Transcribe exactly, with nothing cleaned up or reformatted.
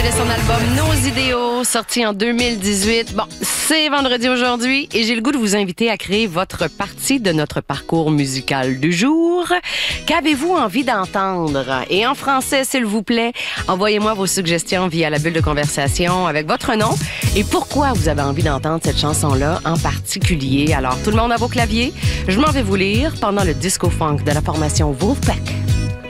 extrait de son album Nos idéaux, sorti en deux mille dix-huit. Bon, c'est vendredi aujourd'hui et j'ai le goût de vous inviter à créer votre partie de notre parcours musical du jour. Qu'avez-vous envie d'entendre? Et en français, s'il vous plaît, envoyez-moi vos suggestions via la bulle de conversation avec votre nom et pourquoi vous avez envie d'entendre cette chanson-là en particulier. Alors, tout le monde à vos claviers, je m'en vais vous lire pendant le disco funk de la formation Wolfpack.